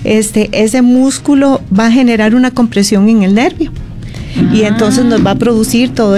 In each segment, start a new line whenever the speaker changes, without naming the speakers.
ese músculo va a generar una compresión en el nervio. Y entonces nos va a producir toda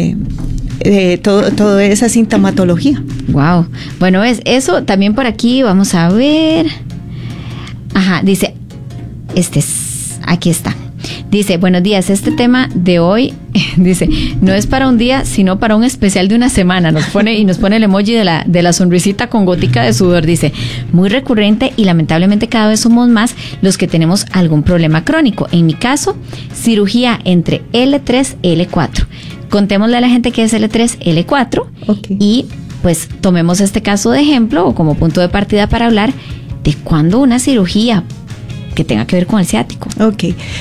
esa sintomatología.
Wow. Bueno, eso también por aquí, vamos a ver. Ajá, dice, aquí está. Dice, buenos días, este tema de hoy, dice, no es para un día, sino para un especial de una semana. Nos pone el emoji de la sonrisita con gótica de sudor. Dice, muy recurrente y lamentablemente cada vez somos más los que tenemos algún problema crónico. En mi caso, cirugía entre L3 y L4. Contémosle a la gente qué es L3, L4.
Okay.
Y pues tomemos este caso de ejemplo o como punto de partida para hablar de cuándo una cirugía que tenga que ver con el ciático.
Ok.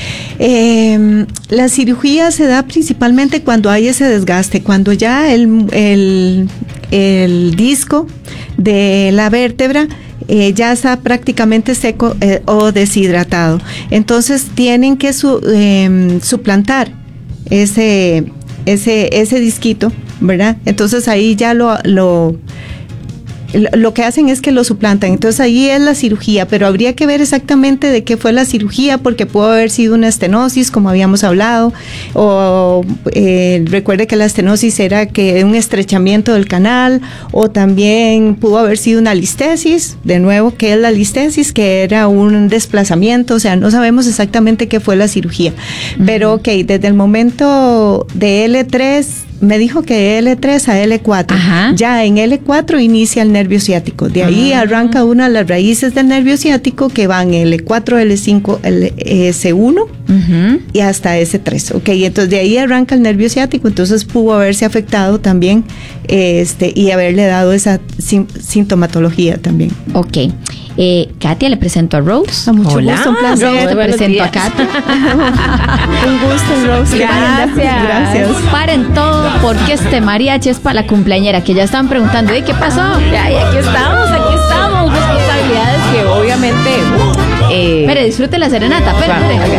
La cirugía se da principalmente cuando hay ese desgaste, cuando ya el disco de la vértebra ya está prácticamente seco o deshidratado. Entonces tienen que suplantar ese disquito, ¿verdad? Entonces ahí ya lo que hacen es que lo suplantan. Entonces ahí es la cirugía, pero habría que ver exactamente de qué fue la cirugía, porque pudo haber sido una estenosis, como habíamos hablado, o recuerde que la estenosis era un estrechamiento del canal, o también pudo haber sido una listesis. De nuevo, ¿qué es la listesis? Que era un desplazamiento, o sea, no sabemos exactamente qué fue la cirugía. Pero ok, desde el momento de L3, me dijo que de L3 a L4. Ajá. Ya en L4 inicia el nervio ciático. De ahí arranca una de las raíces del nervio ciático que van L4, L5, S1 y hasta S3. Ok, entonces de ahí arranca el nervio ciático. Entonces pudo haberse afectado también y haberle dado esa sintomatología también.
Ok. Katia, le presento a Rose.
Mucho gusto, un placer.
Rose, te presento a Katia.
Un gusto, Rose.
Gracias. Paren todo, porque este mariachi es para la cumpleañera, que ya están preguntando, ¿qué pasó?
Aquí estamos. Responsabilidades que obviamente...
Pero disfrute la serenata, espérate.